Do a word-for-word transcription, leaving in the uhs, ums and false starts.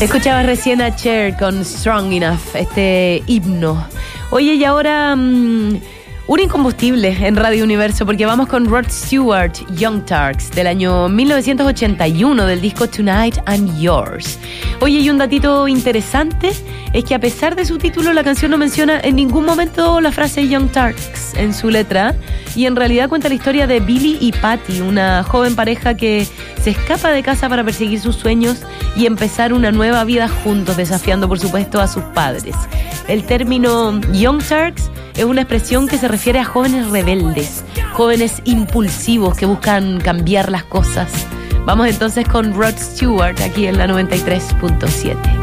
Escuchabas recién a Cher con Strong Enough, este himno. Oye, y ahora mmm, un incombustible en Radio Universo, porque vamos con Rod Stewart, Young Turks, del año mil novecientos ochenta y uno, del disco Tonight I'm Yours. Oye, y un datito interesante es que a pesar de su título, la canción no menciona en ningún momento la frase Young Turks en su letra, y en realidad cuenta la historia de Billy y Patty, una joven pareja que se escapa de casa para perseguir sus sueños y empezar una nueva vida juntos, desafiando por supuesto a sus padres. El término Young Turks es una expresión que se refiere a jóvenes rebeldes, jóvenes impulsivos que buscan cambiar las cosas. Vamos entonces con Rod Stewart aquí en la noventa y tres punto siete.